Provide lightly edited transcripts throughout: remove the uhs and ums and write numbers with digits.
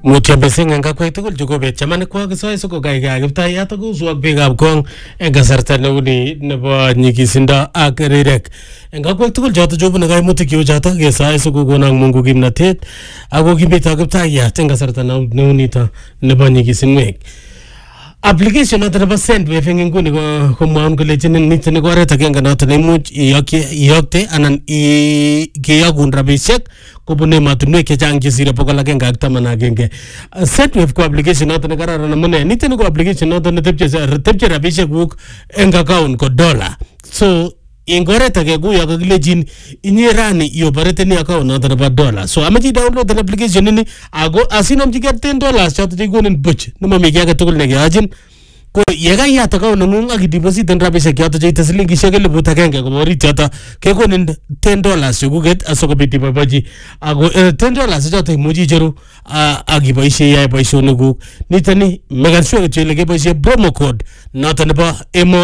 Mutya besing ang kakway tugul jugobet chaman kwa kisoy so ko gaiga giptay ata ko suwag bigab kong ang kasarta na uni na ba nyigisinda akarirek ang kakway tugul jata jobu na gay mutik yo jata gesay so ko gonang mungu gimnatet ago gibeta giptay ya ang kasarta na uni ta na ba nyigisinmek application na ba send we fengin ko ni ko maun ko lechen ni tene ko reta kenga na tene much yokte anan giyagun rabishek ko bune matunwe ke jang jisire pokala kenga akta mana genge set we ko application na tene karara na mane ni tene ko application na tene tepche rabishek buk enga account ko dollar so ingoreta ke guya ko lejin inyirani yo barete ni account na tene ba dollar so amaji download the application ni ago asinom jiga $10 chat jigonen buch no mami ga tugul ne gajin ko yega ya ta ko nung agi deposit den rabishek ya to jey tasling gi shegel buta kenga ko mori chata ke ko nen $10 yugo get asoko biti babaji ago $10 jata moji jeru agi baishe ya baisho nugu nitani megan sure chele ke baishe promo code not ba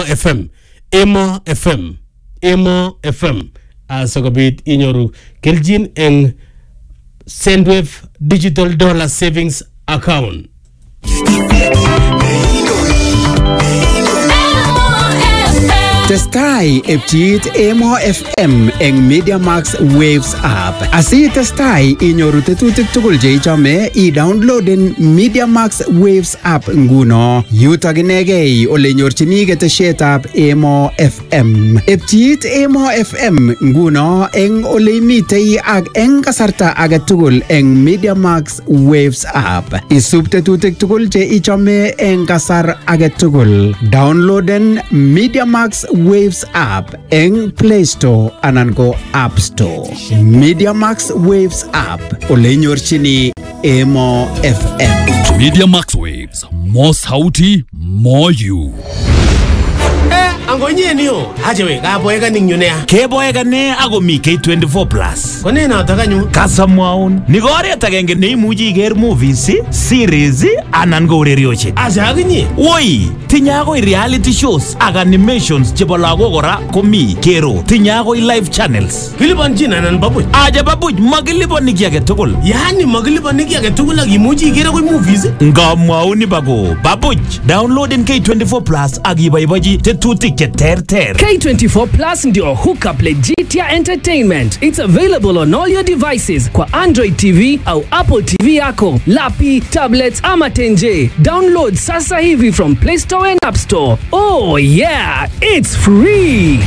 emo fm asoko bit inyoru keljin en Sendwave digital dollar savings account. Testai epchit Emo FM eng Media Max Waves app. Asi testai inyoru tetutik tugul je ichome i-downloaden Media Max Waves app nguno. Yutok inegei ole nyorchini ketesietab Emo FM. Epchit Emo FM nguno eng ole imitei ak eng kasarta age tugul eng Media Max Waves app. Isub tetutik tugul je ichome eng kasar age tugul. Downloaden Media Max Waves app eng Play Store anan ko App Store. Media Max Waves app ole nyorchini Emo FM. Media Max Waves, more sauti, more you. Ango nyenio hajewe ka boyega ningyunea Ke boyega ne ago mi K24 Plus. kone na takanyu Kasamwaun ni gore tagenge ne imuji iger movies, series anan go urerioshek. asaginye Woi, tinyago reality shows ag animations chebo lagok kora komi kero. Tinyago live channels. Kilipan jina nan babuj Aja babuj magiliponi ki age tugul. yani magilipan ki age tugul ak imuji igere ko movies Ngamwauni bago babuj downloading K24 Plus ag ibaibaji tetutik che ter. K24 Plus ndio hookup legit ya entertainment. It's available on all your devices kwa Android TV au Apple TV yako, lapi, tablets ama tenje. Download sasa hivi from Play Store and App Store. Oh yeah, it's free.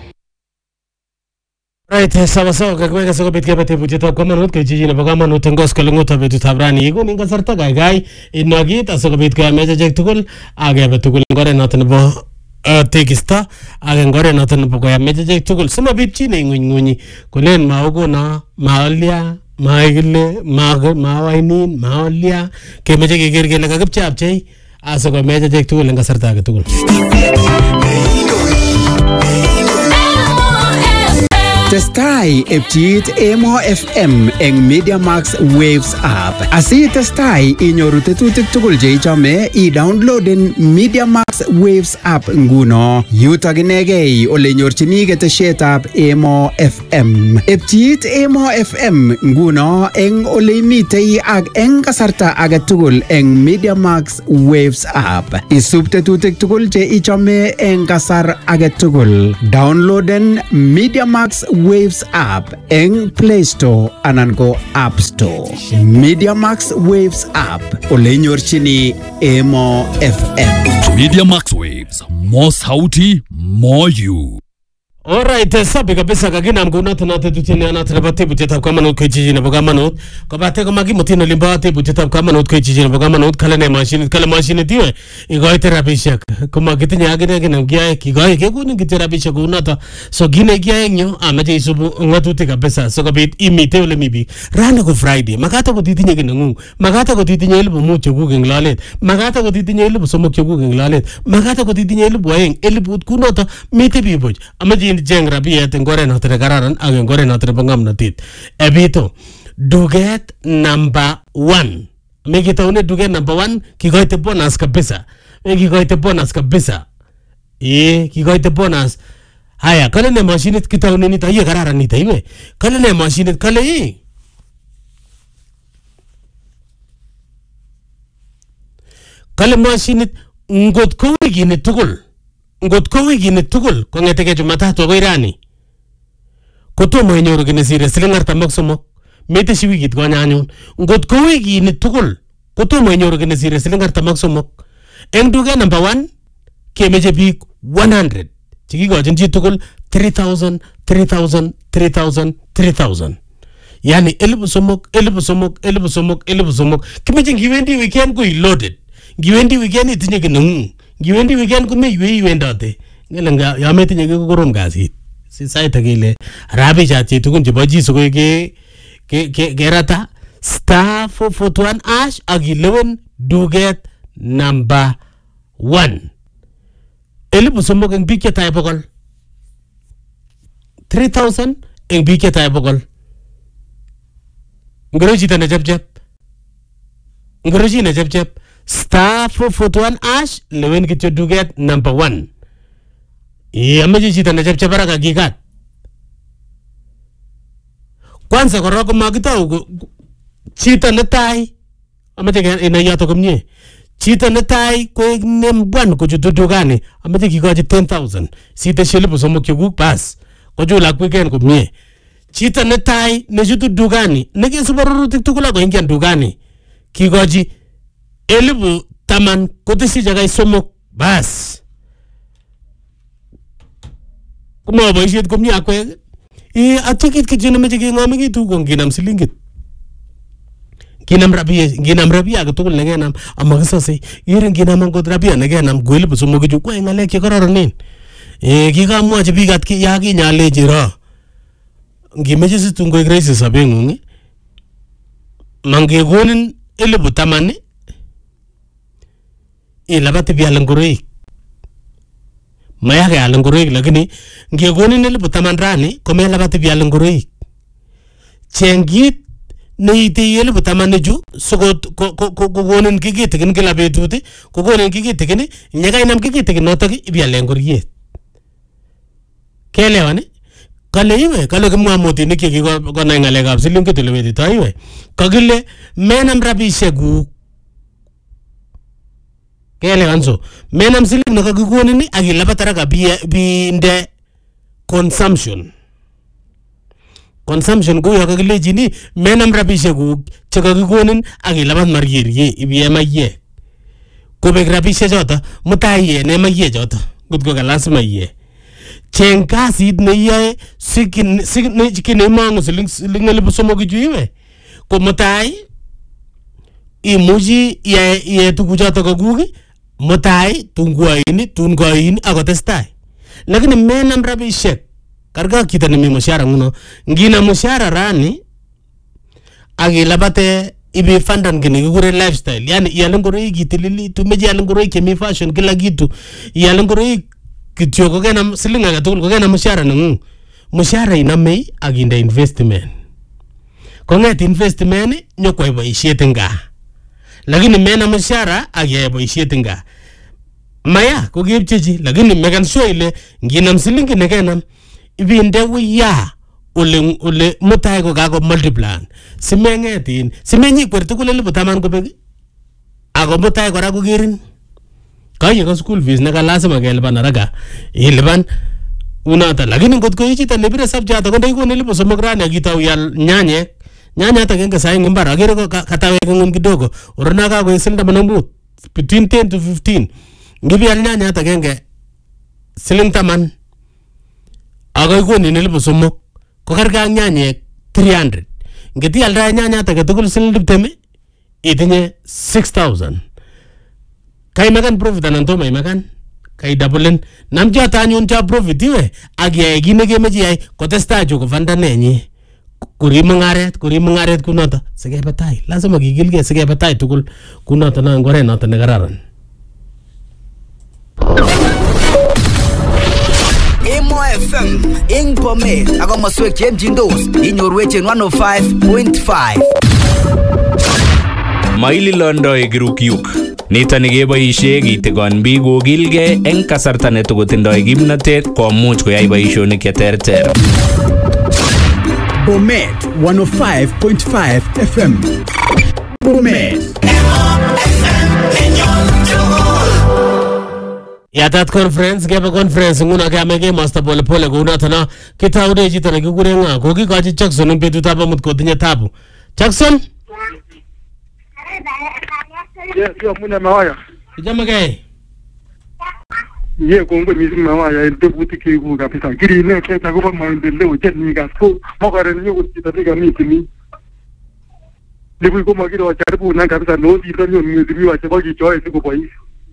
Right, sawa kakweka soko bit kebate bujeta kwa manut ke jiji na baga manut ngos kalunguta betu tabrani igu ninga sarta gai inagit asoko bit ka meja jek tukul age betukul ngore noten bo tekista age ngore noten bo ya meja jek tukul sama bit chine ngunyi kulen maugo na maalia maigile mawainin maalia ke meja ke gerge la gap chap chei asoko meja jek tukul nga sarta age tukul Testai epchit Emo FM eng Media Max Waves app. Asi testai inyoru tetutik tugul je ichome i-downloaden Media Max Waves app nguno. Yutok inegei ole nyorchini ketesietab Emo FM. Epchit Emo FM nguno eng ole imitei ak eng kasarta age tugul eng Media Max Waves app. Isub tetutik tugul je ichome eng kasar age tugul. Downloaden Media Max Waves app eng Play Store anan ko App Store. Media Max Waves app ole nyorchini Emo FM. Media Max Waves, more sauti, more you. Alright, sabi kabisa kagina mguna tunate tutini anatele bate bujeta kwa manut kwa jiji na boga manut kwa bate kwa magi mutino limba bate bujeta kwa manut kwa jiji na boga manut kala ne machine tiwe igoi terapishak kuma gitinya agina mgia igoi ke kuni terapishak unata so gine gia enyo amaje isubu ngatuti kabisa so kabit imite ule mibi rana ko Friday makata ko titinya gina ngu makata ko titinya ilu mucho gugeng lalet makata ko titinya ilu somo kyo gugeng lalet makata ko titinya ilu waeng ilu kunota mite biboj amaje jeng rabiet ngore no tere kararan ak ngore no tere bangamnatit ebito duget number 1 mekitaune duget number 1 kikoite bonus kabisa kikoite bonus haya kale ne machinit kitaune nita ye kararan nita iwe kale ne machinit kale kale mashinit ngot ko wikini tugul kong'eteke Jumatatu agoi rani kotomo inyoru kinesire siling 43 meteshi wikit konya anyun ngot ko wikini tugul kotomo inyoru kinesire siling 43 eng duket number 1 kemeche biik 100 chikikochin chi tugul 3,000 yani 3,000 kimeche ngiwendi weekend ko loaded ngiwendi weekend itinye kinengung ngiwendi weekend kumeiwe iwendote ngele ya metinye ke korom kasit si sait akile rabishat che tukun chebo chi sokoi kerata star 441 ash akilewen duket number 1 3,000 eng biik chetai 100 3,000 eng biik chetai 100 ngoro chito ne chepchep star 441 ash lewen kityo duket number 1 ameche chito ne chepchep baraka kikat kwanza korok makitau chito netai ameche ina yoto komye chito netai koek nembwan kochutu dukani ameche kikochi 10,000 site shelipu somok chekuk bas kochulak weekend komye chito netai nechutu dukani nekisup arorutik tugul akoingian dukani kikochi 10,000 koteshi chakai somok bas kuma boisiet komye akwek atikit kityo nemeche kengomekitu ko nginam silingit nginam rabia age tugul nekenam amakisase yere nginam angot rabia nekenam ko 3,000 kichu ko ngalek chekororonen kikamwachi biik at ya kinyalechi ro ngimeche situn koek rahisi sobeng'ung mangekonin 10,000 ilabati bial ngoroik maya keal ngoroik lakini ngekonin 10,000 rani komelabati bial ngoroik chengit neite 10,000 chu sokot kokonin kikitikin kila betut kokonin kikitikin nyekainam kikitikin notok ibiale ngoriet kelewan kale iwe kale kimwamotinik chekikonai ng'alekab silingit ole wetitoi iwe kakile menam rabisiek kuk kelewan so menam siling nekakikonin akilabat haraka binde consumption ko yo kakilechini menam rabisiek kuk chekakikonin akilabat marierie ibiye maiyek kobek rabisiek choto mutai iyene maiyek choto ngotko ka lazima iye cheng kasit neiyoe sikinemangu siling 3,000 chu iwe ko mutai imuchi iye tukuchoto kakuk mutai tunkoini akotestai lakini menam rabisiek karga kita nemi mushara nguno ngina mushara rani akilabate ibi fandan kini kikure lifestyle yani iyale ngoroik itilili tumeje iyale ngoroik chemi fashion kila kitu iyale ngoroik kityo kokenam siling age tugul kokenam mushara nengung mushara inamei akinde investment konget investment nyokwai boisiet nga lakini mena mushara akiyai boisiet nga maya kokepchechi lakini mekan sure ile nginam siling nekenam ibinde wiya ole mutai ko kako multiply simengetin simenyi kwer tugul 10,000 kobek ako mutai kora kokerin kaya ko school fees naka lazima kelipan haraka ilipan unata lakini ngotko ichita nebire subject ko ndai ko 3,000 rani akitau yal nyanya takenge sai ngimbar agere ko katawe ngum kidogo urona ka ko isilda manamut between 10 to 15 ngibi yal nyanya takenge siling 10 agoi ko ni 3,000 ko karga nyanyek 300 ngeti alda nyanya take tugul siling 20 itinye 6,000 kai makan profit anan to mai makan kai double namja tanyun cha profit iwe agiyai kine kemechi yai kotestai chu ko fanda nenyi kuri mungaret kunota sikebetai lazima kigilge sikebetai tugul kunota na ngore nota ne kararan Emo FM ing Bomet ako maswek chemchindos inyorwech en 105.5 Maili Londoi Girukyuk nitoni keboishe kitigon biik kokilgei eng kasarta netokotindoi kimnatet komuch koyai boisionik cheterter. Bomet 105.5 FM. Bomet. FM in your Yatat conference kebe conference nguna kame ke master pole pole ko unoto no kitaude chito ne kikure nga ko kikochi Jackson en betut ab amut kotinye tabu. Jackson? Yo muna mawaya. Ijamage. Ye kongo mizima mawaya ende butiki ku kabisa. Kiri ne keta ko maendeleo cheni gasko. Mogare ni usitatiga miti. Libu ko magiro jaribu na kabisa no dironyo mizimi wa chebagi joy siku boys.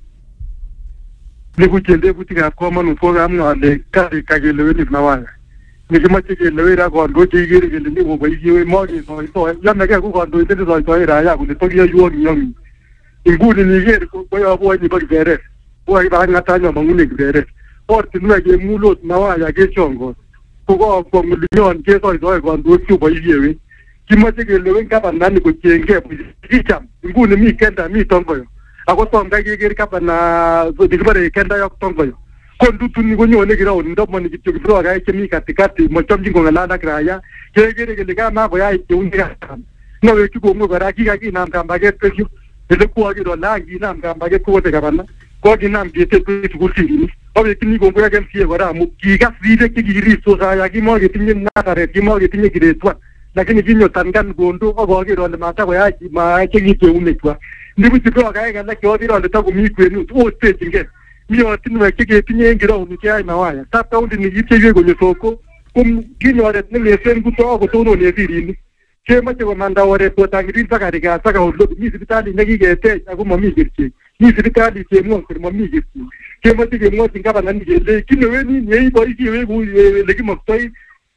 Libu chende butika kwa manu foga amna kari kagelewe ni mawaya. Nikimache kelewe ra kondo chigiri kele ni ko boys we mogi so ya mega ko kondo ite so ra ya ku to yo yomi. Inguni niger ko ya boy ni bagi bere. Boy ba ngatanya mangune bere. Orti nwa ke mulot mawaya ke chongo. Ko milion ke so kondo chu boys yewe. Kimache kelewe kapa nani ko chenge kicham. Inguni mi kenda mi tongo. Ako somga kigeri kapa na dikibare kenda yok tongo. Kondu tuni ko nyone gira ndo moni kityo kitro ga kemi katikati mo chomji ko ngala kraya kegere gele ga ma ko ya iunga no we ko mo gara ki ga ki nam kamba ge pekyu ele ko agi do la gi nam kamba ge ko te kabana ko gi nam ge te ku tingi o we kini ko ga gem fie gara mu ki ga side ki giri so ga ya ki mo ge tinye na kare ki mo ge tinye gire twa lakini kinyo tangan gondo o go gi do le mata ko ya ki ma ke gi te unetwa ndibu tiko ga ga la ki o di do le ta ko mi kwenu o te tinge Mio tinwe kike tinye ngira unike ai mawaya. Tapa undi ni yitege kwenye soko. Ginyo wale nile sengu to ako tono ni efirini. Chema che wamanda wale tuwatangirin saka riga saka ulobi. Ni sibitali negi gete ako mami girchi. Ni sibitali che mwonsi mami girchi. Chema che mwonsi ngaba nani gele. Kino weni ni ei bori ki wegu legi mokutoi.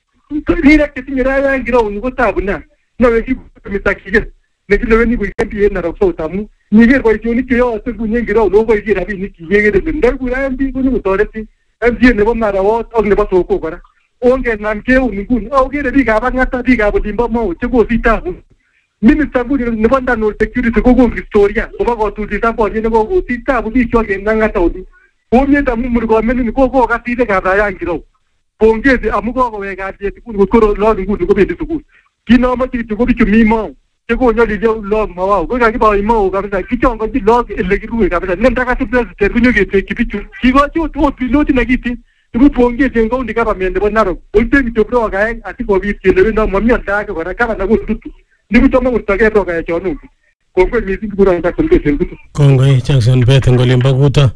Nira ketinye raya ngira uniko tabu na. Na weki mitakige. Nekile weni kuikampi ena rakso utamu. Niger kwa hiyo nikiyo atungu nyengira ulogo hiyo rabi nikiyege de ndar kula mbi kuni mutoreti mbi ne bomna rawo og ne baso ko bara onge namke unigun oge de biga ba ngata biga bo dimba mo chego sita mimi tangu ne banda no security ko go historia ko ba go tu sita ko ne go sita bu bi choge ngata odi o mi da mu murgo meni ko go ka sita ga ya ngiro bonge de amugo go ga de ku ko lo ngu ko be de ku kino ma ti ko bi mi mo Chego nyoli leo log mawa ko ga ki ba imo ga bisa ki chongo di log elegiru ga bisa nenda ka tupes terminyo ge te kipichu ki go chu to pilot na giti tu ponge jengo ndi ka ba mende bonaro ulte mi topro ga ati ko bi ti le no mami anda ga ga ka na go tutu ni bi to mo to ge to ga chonu ko ko mi ti kura nda ko ke sengu Kongo Jackson Beth ngolimba kuta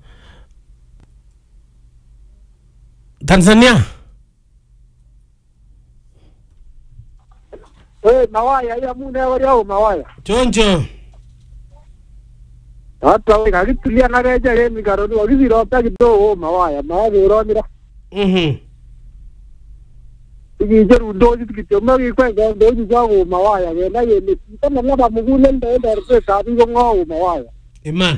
Tanzania mawaya ya mune wari au mawaya. Choncho. Hata we kagitulia na reja ye migaroni wagiziro ta kidogo mawaya mawaya romira. Igijeru doji kitoma gikwe ga doji zago mawaya we na ye ni kama laba mugule ndo ndo ka bi ngo mawaya. Iman.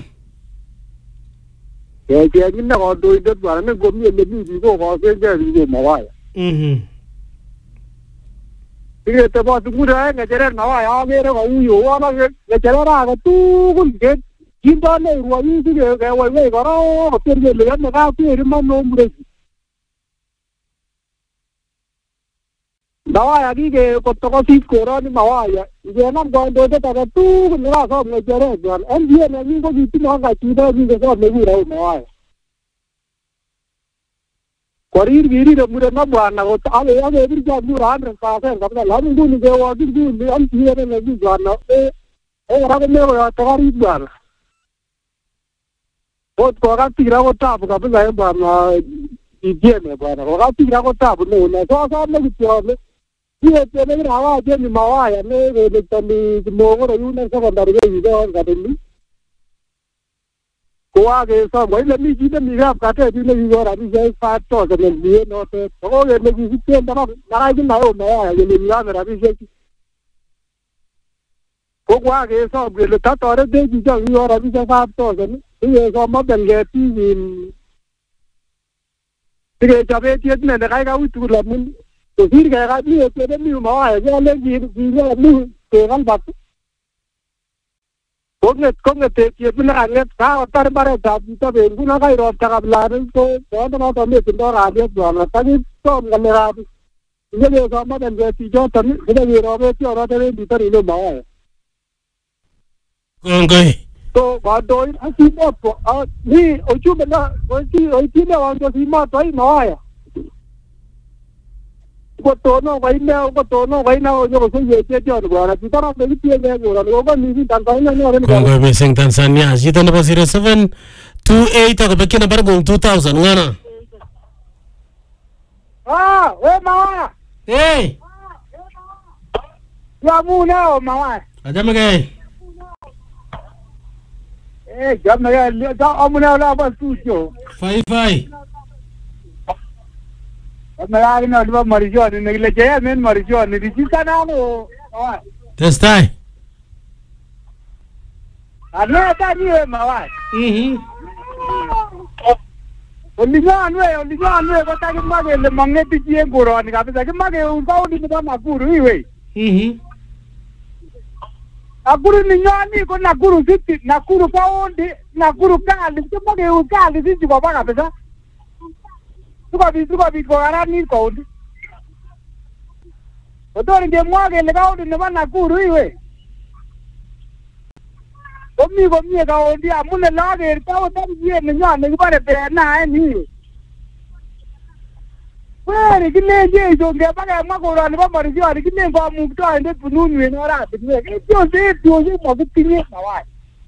Ye ni na go do ndo bara ne gomi le bi go go se je mawaya. Sige te ba tungu ra nga jere na wa ya mere ga uyo wa na ge jere ra ga tu gun ge kinda ne ruwa ni sige ga wa we ga ra ko ter ge le na ga ti ri ma no mure na wa ya ge ko to ko si ko ra ni ma wa ya ge na go do de ta ga tu gun ra so nga jere ga en ye na ni ko ji ti na ga ti da ni ge so me gu ra ma wa Korir giri de mure na bwana ko ale age bir ja mura andre ka se ka la ngu ni ge wa dir gi ni am ti ere na gi bwana ra ko me ko ta gari bwana ko ga ti ra ko ta bu ka ba ya bwana i die me bwana ko ga ti ra ko ta bu no na so me ti ro me ye te me ra wa je ni ma wa ya me ge ta ni mo ko yu na so ka dar ge gi ga de ni Koa ke so mo ile mi ji de mi ga ka te ni ni go ra bi je fa to ke ni no te ko ge me ji te na ra ji na o me ya ye ni ga ra bi je ko kwa ke so ge le ta to re de ji ja wi ra bi je fa to ke ni ye so mo ben ge ti ni ke ja be ti ne ga ga u tu la mun to hir ga ni ke de mi ma ya le ji ya ni ke ga ba Konge te kipina anget ka otar bare jab to bengu na kai rot ka blarin to na to me tindo radio bwana tani to ngamera ye le so ma den ti jo tan ye le ro be ti ro te ni tari no ma Kongo So kandoik asimoto ni ujumbe na wengine wangesimoto hii mawaya kotono kaina onyo seyetiano bwana kitara bekitie ngora ngogo ni Tanzania ni Kongo beseng Tanzania jita nebo 0728 akobekye nabar ngong 2000 ngana. we mawaya Hey, ya muna mawaya ajame gay. jamaya da amuna la ba studio Fai. Mara na dua marijoni nile jaya men marijoni dijita nalo Testai. ana tani we mawai Oligano ko tagi mage le mangeti tie goroni kabisa kimage ungaudi ni kama Nakuru iwe Nakuru ni nyani ko Nakuru city Nakuru kaondi Nakuru kali kimage ukali sisi kwa baka kabisa Tuko biko arani kaondi Otori nge mwage le kaondi ni Nakuru iwe Komi kaondi amune lage kao tari ye ni nyani kibare pena ni Where kile je jonge baka makora ni bamari jari kile kwa mukto ende pununu we nora bitwe kyo mabutinye mawai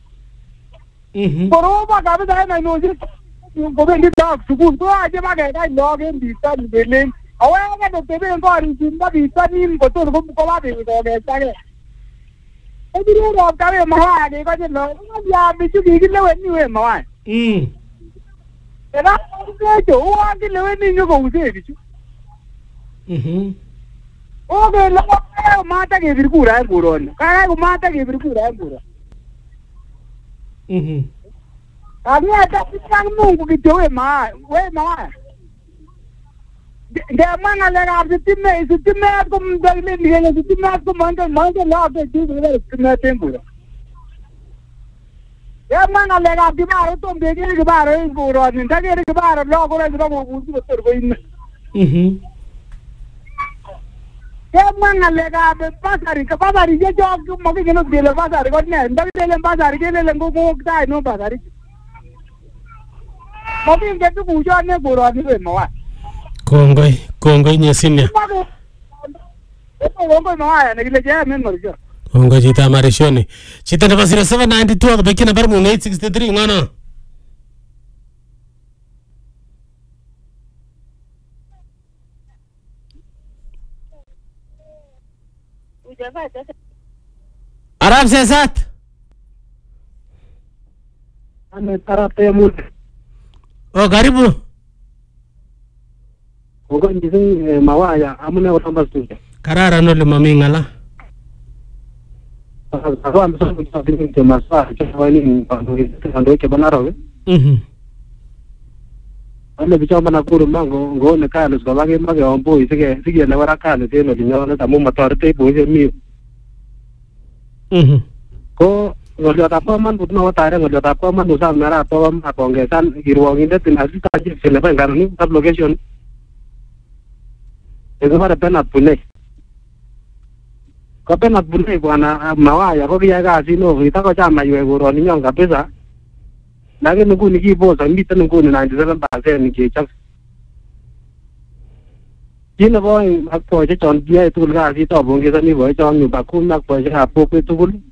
Koroba kabisa na noje ko bendi tak sukul ko aje baka kai loge ndita ni belen awa ga de be ngori jimba bita ni ko to ko ba be ko ge sage Ebiro ro kabe mawai de ko je lo ya bichu kile we ni we mawai Era ko wa kile we ni ko use bichu Okay, la mata ke virkura nguroni. Kaya ko mata ke virkura ngura. Ani ata kitang Mungu kitowe we ma. De manga le ga sitime ko mdale ni sitime ko manga la ke sitime tembura. Ya manga le ga di maro to mbege ke baro nguroni. Ndage ke baro lo ko ra ko buzu to ko in. Manga lega be pasari je jog mo ke no dele pasari ko ne ndak dele pasari ke le ngo dai no pasari mo bi ke tu jo ne goro ni we mo wa Kongoi nyesinya Kongoi mo ya ne le je men mo jo Kongoi jita marishoni jita nebo 0792 akobekye nabar ngong 863 ngana. Arab Sesat. Ane tarate mul. Oh, karibu. Ogo ndizing mawaya amune otamba studio. Kararan ole mami ngala. Ako am so ko din te masa chawani pando ke banaro. Ane bicho bana kuru mango ngone kalo so bage mage ombo sige na wara kalo te no dinyo na tamu matorte bo je mi. Ko ngolyo tapaman putno watare ngolyo tapaman usam mera tawam akongesan girwanginde tinasi taji seleba ngarni tab location. Ego para penat punai. Ko penat punai bwana mawaya ko kiya kasi no kita ko chama yue goroni nyong kabisa. Lagi nunggu niki bos, ambil nunggu ni 97% niki cak. Jina boy, aku aja contoh dia itu lagi tahu bungkus ni boy, jangan lupa aku nak boy saya apa itu pun.